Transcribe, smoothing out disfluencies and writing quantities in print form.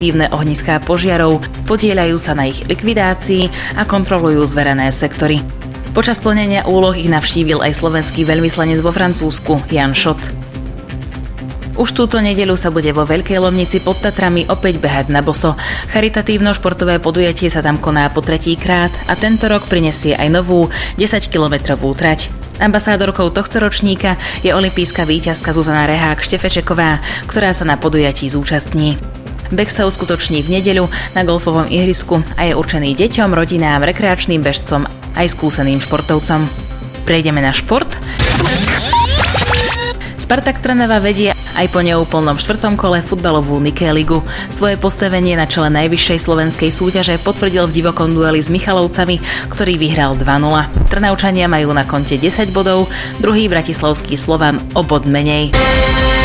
ohniská požiarov, podieľajú sa na ich likvidácii a kontrolujú zverené sektory. Počas plnenia úloh ich navštívil aj slovenský veľvyslanec vo Francúzsku Jan Šot. Už túto nedeľu sa bude vo Veľkej Lomnici pod Tatrami opäť behať na boso. Charitatívno-športové podujatie sa tam koná po 3. krát a tento rok prinesie aj novú 10-kilometrovú trať. Ambasádorkou tohto ročníka je olympijská víťazka Zuzana Rehák-Štefečeková, ktorá sa na podujatí zúčastní. Beh sa uskutoční v nedeľu na golfovom ihrisku a je určený deťom, rodinám, rekreačným bežcom aj skúseným športovcom. Prejdeme na šport. Spartak Trnava vedie aj po neúplnom 4. kole futbalovú Nike ligu. Svoje postavenie na čele najvyššej slovenskej súťaže potvrdil v divokom dueli s Michalovcami, ktorý vyhral 2-0. Trnavčania majú na konte 10 bodov, druhý bratislavský Slovan o bod menej.